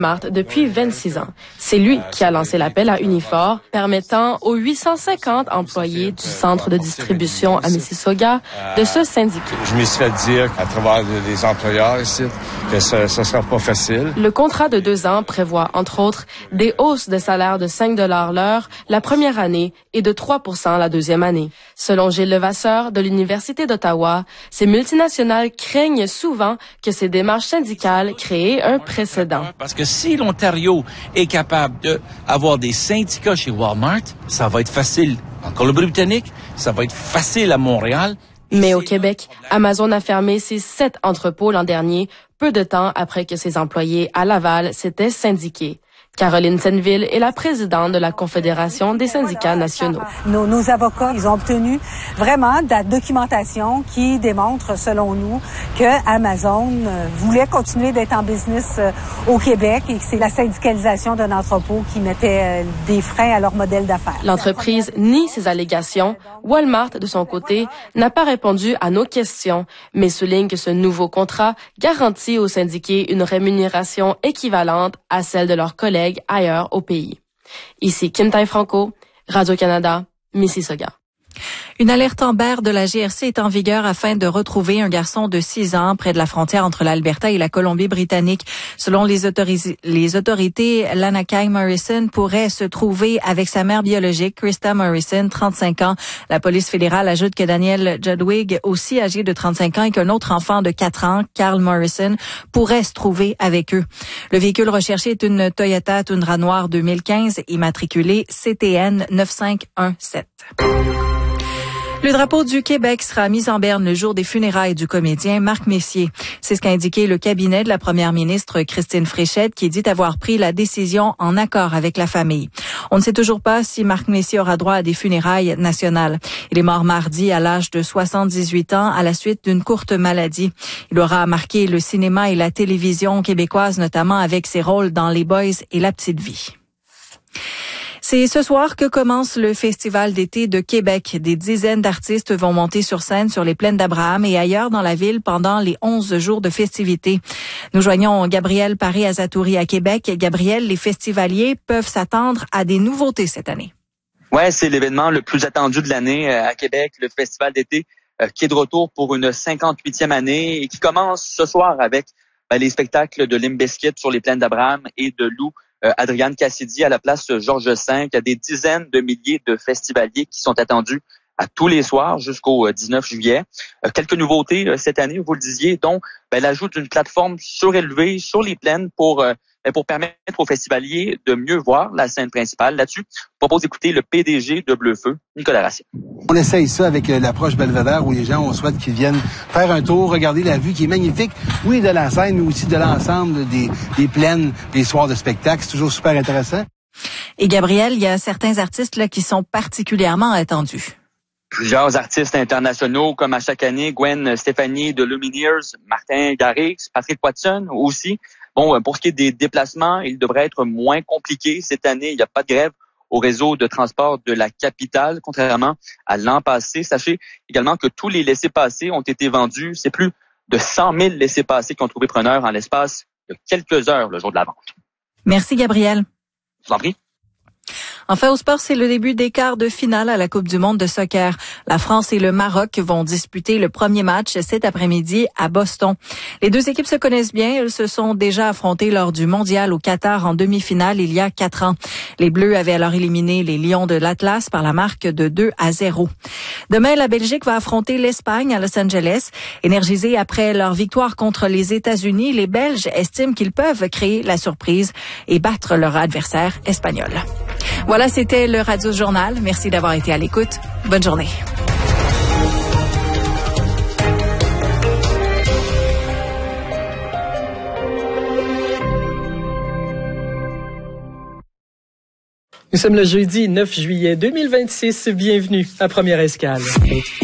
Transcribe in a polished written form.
Walmart depuis 26 ans. C'est lui qui a lancé l'appel à Unifor, permettant aux 850 employés du centre de distribution à Mississauga de se syndiquer. Je me suis fait dire à travers les employeurs ici que ça sera pas facile. Le contrat de 2 ans prévoit, entre autres, des hausses de salaire de 5 $ l'heure la première année et de 3 % la deuxième année. Selon Gilles Levasseur de l'Université d'Ottawa, ces multinationales craignent souvent que ces démarches syndicales créent un précédent. Parce que si l'Ontario est capable d'avoir des syndicats chez Walmart, ça va être facile en Colombie-Britannique, ça va être facile à Montréal. Mais au Québec, Amazon a fermé ses 7 entrepôts l'an dernier, peu de temps après que ses employés à Laval s'étaient syndiqués. Caroline Senneville est la présidente de la Confédération des syndicats nationaux. Nos avocats, ils ont obtenu vraiment de la documentation qui démontre, selon nous, que Amazon voulait continuer d'être en business au Québec et que c'est la syndicalisation d'un entrepôt qui mettait des freins à leur modèle d'affaires. L'entreprise nie ces allégations. Walmart, de son côté, n'a pas répondu à nos questions, mais souligne que ce nouveau contrat garantit aux syndiqués une rémunération équivalente à celle de leurs collègues ailleurs au pays. Ici Kim Tai-Franco, Radio-Canada, Mississauga. Une alerte Amber de la GRC est en vigueur afin de retrouver un garçon de 6 ans près de la frontière entre l'Alberta et la Colombie-Britannique. Selon les autorités, Lanakai Morrison pourrait se trouver avec sa mère biologique, Krista Morrison, 35 ans. La police fédérale ajoute que Daniel Judwig, aussi âgé de 35 ans, et qu'un autre enfant de 4 ans, Carl Morrison, pourrait se trouver avec eux. Le véhicule recherché est une Toyota Tundra noire 2015, immatriculée CTN 9517. Le drapeau du Québec sera mis en berne le jour des funérailles du comédien Marc Messier. C'est ce qu'a indiqué le cabinet de la première ministre Christine Fréchette, qui dit avoir pris la décision en accord avec la famille. On ne sait toujours pas si Marc Messier aura droit à des funérailles nationales. Il est mort mardi à l'âge de 78 ans à la suite d'une courte maladie. Il aura marqué le cinéma et la télévision québécoise, notamment avec ses rôles dans Les Boys et La Petite Vie. C'est ce soir que commence le Festival d'été de Québec. Des dizaines d'artistes vont monter sur scène sur les plaines d'Abraham et ailleurs dans la ville pendant les 11 jours de festivités. Nous joignons Gabriel Paré-Azatouri à Québec. Gabriel, les festivaliers peuvent s'attendre à des nouveautés cette année. Ouais, c'est l'événement le plus attendu de l'année à Québec, le Festival d'été qui est de retour pour une 58e année et qui commence ce soir avec les spectacles de Limp Bizkit sur les plaines d'Abraham et de Lou Adrienne Cassidy à la place Georges V. Il y a des dizaines de milliers de festivaliers qui sont attendus à tous les soirs jusqu'au 19 juillet. Quelques nouveautés cette année, vous le disiez, dont l'ajout d'une plateforme surélevée sur les plaines pour permettre aux festivaliers de mieux voir la scène principale. Là-dessus, je propose d'écouter le PDG de Bleu-Feu, Nicolas Racine. On essaye ça avec l'approche Belvédère où les gens, on souhaite qu'ils viennent faire un tour, regarder la vue qui est magnifique, oui, de la scène, mais aussi de l'ensemble des plaines, des soirs de spectacle. C'est toujours super intéressant. Et Gabriel, il y a certains artistes là qui sont particulièrement attendus. Plusieurs artistes internationaux, comme à chaque année, Gwen Stefani de Lumineers, Martin Garrix, Patrick Watson aussi. Bon, pour ce qui est des déplacements, il devrait être moins compliqué. Cette année, il n'y a pas de grève au réseau de transport de la capitale, contrairement à l'an passé. Sachez également que tous les laissez-passer ont été vendus. C'est plus de 100 000 laissez-passer qui ont trouvé preneur en l'espace de quelques heures le jour de la vente. Merci, Gabriel. Je vous en prie. Enfin, au sport, c'est le début des quarts de finale à la Coupe du monde de soccer. La France et le Maroc vont disputer le premier match cet après-midi à Boston. Les deux équipes se connaissent bien. Elles se sont déjà affrontées lors du mondial au Qatar en demi-finale il y a 4 ans. Les Bleus avaient alors éliminé les Lions de l'Atlas par la marque de 2-0. Demain, la Belgique va affronter l'Espagne à Los Angeles. Énergisés après leur victoire contre les États-Unis, les Belges estiment qu'ils peuvent créer la surprise et battre leur adversaire espagnol. Voilà, c'était le Radio Journal. Merci d'avoir été à l'écoute. Bonne journée. Nous sommes le jeudi 9 juillet 2026. Bienvenue à Première Escale.